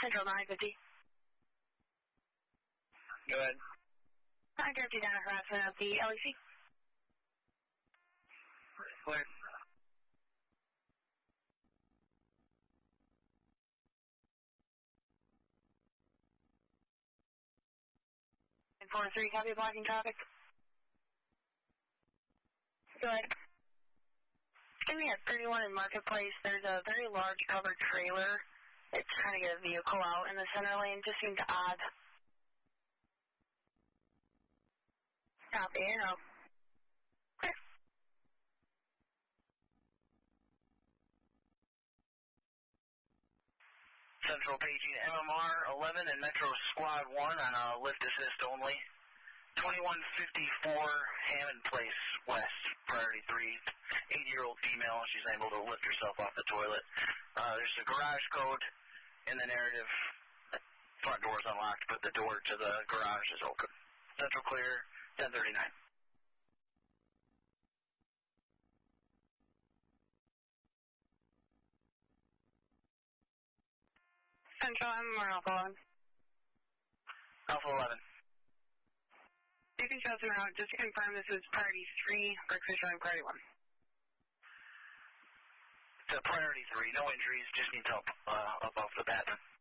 Central 950. Go ahead. I dropped you down a harassment of the LEC. Clear. And 4-3, copy, blocking traffic. Go ahead. Give me at 31 in Marketplace. There's a very large covered trailer. It's trying to get a vehicle out in the center lane. Just seemed odd. Copy, you know. Okay. Central paging MMR 11 and Metro Squad 1 on lift assist only. 2154 Hammond Place West, priority 3. 8-year-old female. She's unable to lift herself off the toilet. There's a garage code in the narrative. The front door is unlocked, but the door to the garage is open. Central clear, 1039. Central MMR Alpha 11. Alpha 11. You can show us out. Just to confirm this is priority 3, Breakfast showing priority 1. It's a priority 3, no injuries, just needs help up off the bat.